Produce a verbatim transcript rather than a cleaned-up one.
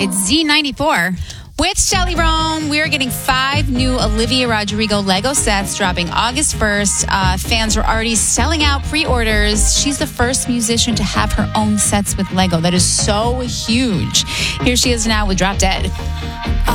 It's Z ninety-four. With Shelly Rome, we are getting five new Olivia Rodrigo Lego sets dropping August first. Uh, fans are already selling out pre-orders. She's the first musician to have her own sets with Lego. That is so huge. Here she is now with Drop Dead.